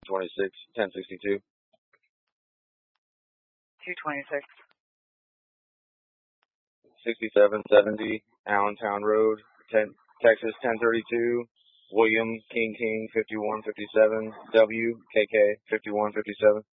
26, 1062. 226. 6770 Allentown Road, Texas 1032. William King 5157 W KK 5157.